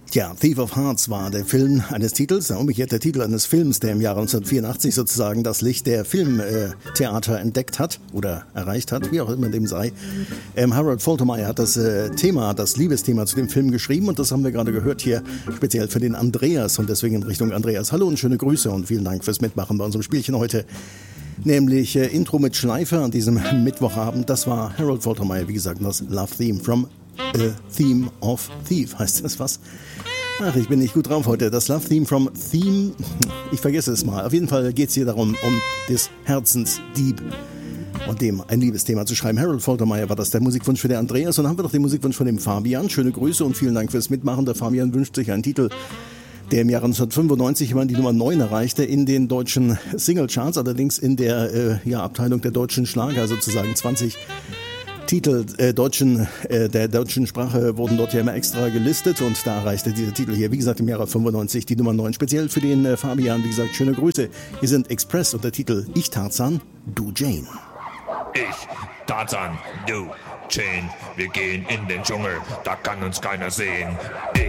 Tja, Thief of Hearts war der Film eines Titels, umgekehrt der Titel eines Films, der im Jahre 1984 sozusagen das Licht der Filmtheater entdeckt hat oder erreicht hat, wie auch immer dem sei. Harold Faltermeyer hat das Liebesthema zu dem Film geschrieben und das haben wir gerade gehört hier speziell für den Andreas und deswegen in Richtung Andreas. Hallo und schöne Grüße und vielen Dank fürs Mitmachen bei unserem Spielchen heute. Nämlich Intro mit Schleife an diesem Mittwochabend. Das war Harold Faltermeyer, wie gesagt, das Love Theme from A Theme of Thief, heißt das was? Ach, ich bin nicht gut drauf heute. Das Love Theme from Theme, ich vergesse es mal. Auf jeden Fall geht es hier darum, um des Herzensdieb und dem ein Liebesthema zu schreiben. Harold Faltermeyer war das der Musikwunsch für den Andreas und dann haben wir noch den Musikwunsch von dem Fabian. Schöne Grüße und vielen Dank fürs Mitmachen. Der Fabian wünscht sich einen Titel, der im Jahre 1995 immer die Nummer 9 erreichte in den deutschen Singlecharts, allerdings in der Abteilung der deutschen Schlager sozusagen 20 Titel der deutschen Sprache wurden dort ja immer extra gelistet und da erreichte dieser Titel hier, wie gesagt, im Jahre 95 die Nummer 9. Speziell für den Fabian, wie gesagt, schöne Grüße. Hier sind Express und der Titel Ich Tarzan, du Jane. Ich Tarzan, du Jane, wir gehen in den Dschungel, da kann uns keiner sehen. Ich